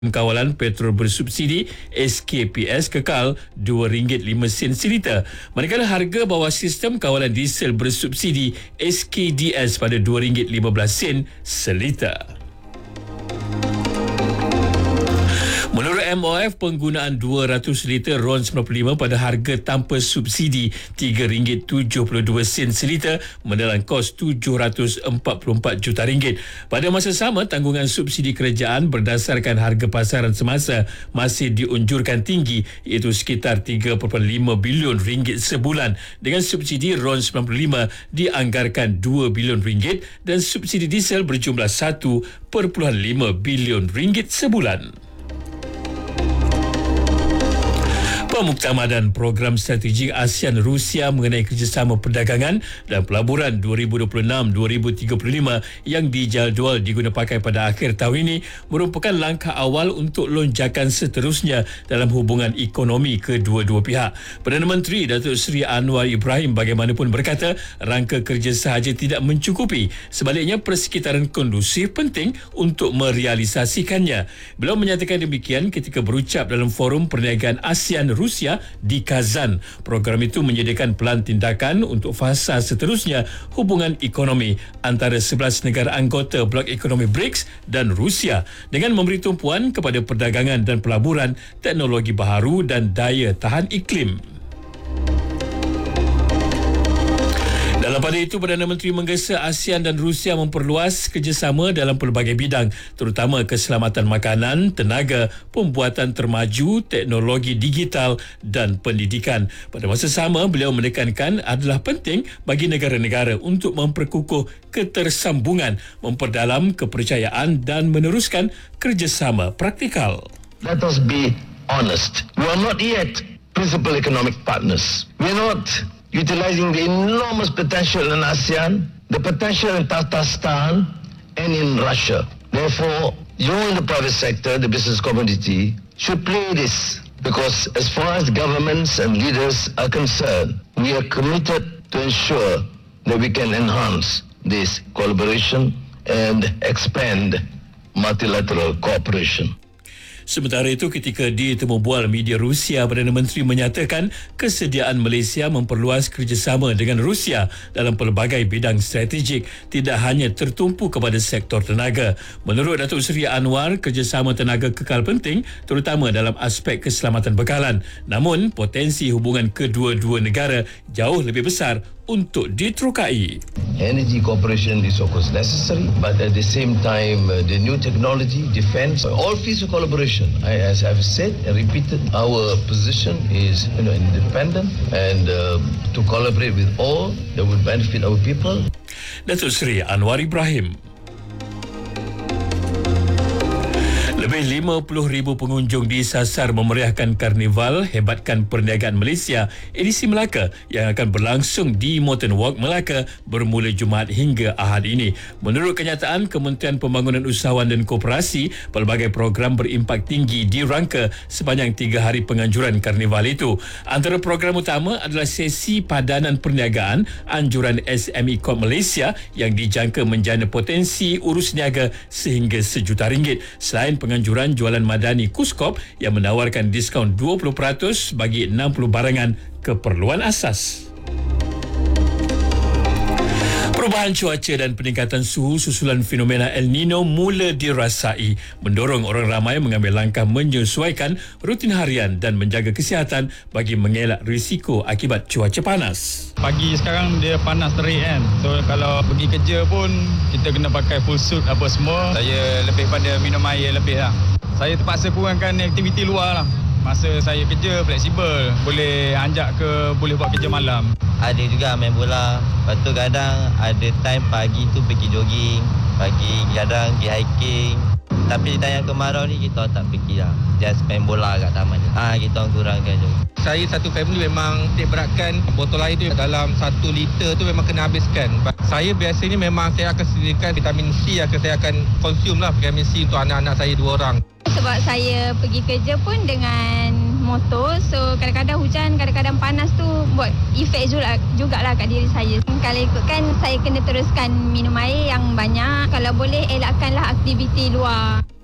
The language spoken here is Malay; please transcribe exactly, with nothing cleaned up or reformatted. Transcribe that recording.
Kawalan petrol bersubsidi S K P S kekal dua ringgit lima sen seliter. Manakala harga bawah sistem kawalan diesel bersubsidi S K D S pada dua ringgit lima belas sen seliter. Menurut M O F, penggunaan dua ratus liter RON sembilan puluh lima pada harga tanpa subsidi tiga ringgit tujuh puluh dua sen seliter menelan kos tujuh ratus empat puluh empat juta ringgit. Pada masa sama, tanggungan subsidi kerajaan berdasarkan harga pasaran semasa masih diunjurkan tinggi, iaitu sekitar tiga perpuluhan lima bilion ringgit sebulan. Dengan subsidi RON sembilan puluh lima dianggarkan dua bilion ringgit dan subsidi diesel berjumlah satu perpuluhan lima bilion ringgit sebulan. Pemuktamatan Program Strategik ASEAN-Rusia mengenai kerjasama perdagangan dan pelaburan dua ribu dua puluh enam dua ribu tiga puluh lima yang dijadual diguna pakai pada akhir tahun ini merupakan langkah awal untuk lonjakan seterusnya dalam hubungan ekonomi kedua-dua pihak. Perdana Menteri Datuk Seri Anwar Ibrahim bagaimanapun berkata rangka kerja sahaja tidak mencukupi. Sebaliknya, persekitaran kondusif penting untuk merealisasikannya. Beliau menyatakan demikian ketika berucap dalam Forum Perniagaan ASEAN Rusia di Kazan. Program itu menyediakan pelan tindakan untuk fasa seterusnya hubungan ekonomi antara sebelas negara anggota Blok Ekonomi BRICS dan Rusia dengan memberi tumpuan kepada perdagangan dan pelaburan, teknologi baharu dan daya tahan iklim. Dalam pada itu, Perdana Menteri menggesa ASEAN dan Rusia memperluas kerjasama dalam pelbagai bidang, terutama keselamatan makanan, tenaga, pembuatan termaju, teknologi digital dan pendidikan. Pada masa sama, beliau menekankan adalah penting bagi negara-negara untuk memperkukuh ketersambungan, memperdalam kepercayaan dan meneruskan kerjasama praktikal. Let us be honest. We are not yet principal economic partners. We are not utilizing the enormous potential in ASEAN, the potential in Tatarstan and in Russia. Therefore, you in the private sector, the business community, should play this because as far as governments and leaders are concerned, we are committed to ensure that we can enhance this collaboration and expand multilateral cooperation. Sementara itu, ketika ditemu bual media Rusia, Perdana Menteri menyatakan kesediaan Malaysia memperluas kerjasama dengan Rusia dalam pelbagai bidang strategik, tidak hanya tertumpu kepada sektor tenaga. Menurut Datuk Seri Anwar, kerjasama tenaga kekal penting, terutama dalam aspek keselamatan bekalan. Namun, potensi hubungan kedua-dua negara jauh lebih besar untuk diterokai. Energy cooperation is of course necessary, but at the same time, uh, the new technology, defense, all fields of collaboration. I, as I've said and repeated, our position is you know independent and uh, to collaborate with all that would benefit our people. Datuk Seri Anwar Ibrahim. Lebih lima puluh ribu pengunjung disasar memeriahkan Karnival Hebatkan Perniagaan Malaysia edisi Melaka yang akan berlangsung di Mountain Walk Melaka bermula Jumaat hingga Ahad ini. Menurut kenyataan Kementerian Pembangunan Usahawan dan Koperasi, pelbagai program berimpak tinggi dirangka sepanjang tiga hari penganjuran Karnival itu. Antara program utama adalah sesi padanan perniagaan anjuran S M E Corp Malaysia yang dijangka menjana potensi urus niaga sehingga sejuta ringgit. Selain penganjuran jualan madani Kuskop yang menawarkan diskaun dua puluh peratus bagi enam puluh barangan keperluan asas. Perubahan cuaca dan peningkatan suhu susulan fenomena El Nino mula dirasai, mendorong orang ramai mengambil langkah menyesuaikan rutin harian dan menjaga kesihatan bagi mengelak risiko akibat cuaca panas. Pagi sekarang dia panas terik kan, so kalau pergi kerja pun kita kena pakai full suit apa semua. Saya lebih pada minum air lebih lah. Saya terpaksa kurangkan aktiviti luar lah. Masa saya kerja fleksibel, boleh anjak ke boleh buat kerja malam. Ada juga main bola. Lepas tu kadang ada time pagi tu pergi jogging, pagi kadang pergi hiking. Tapi time yang kemarau ni kita tak pergi lah. Just main bola kat taman. Ah, kita orang kurangkan jogging. Saya satu family memang titik beratkan botol air tu dalam satu liter tu memang kena habiskan. Saya biasanya memang saya akan sediakan vitamin C, akan saya akan consume lah vitamin C untuk anak-anak saya dua orang. Sebab saya pergi kerja pun dengan motor, so kadang-kadang hujan, kadang-kadang panas tu buat efek juga, jugalah kat diri saya. Kalau ikutkan, saya kena teruskan minum air yang banyak. Kalau boleh, elakkanlah aktiviti luar.